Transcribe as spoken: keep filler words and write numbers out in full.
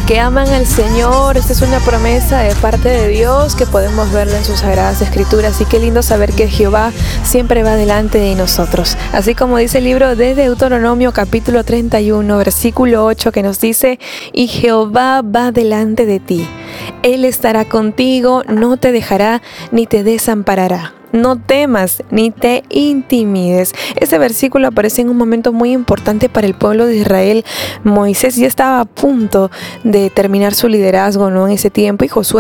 que aman al Señor. Esta es una promesa de parte de Dios que podemos verla en sus sagradas escrituras. Y qué lindo saber que Jehová siempre va delante de nosotros. Así como dice el libro de Deuteronomio capítulo treinta y uno, versículo ocho, que nos dice: y Jehová va delante de ti. Él estará contigo, no te dejará ni te desamparará. No temas ni te intimides. Este versículo aparece en un momento muy importante para el pueblo de Israel. Moisés ya estaba a punto de terminar su liderazgo, ¿no? En ese tiempo, y Josué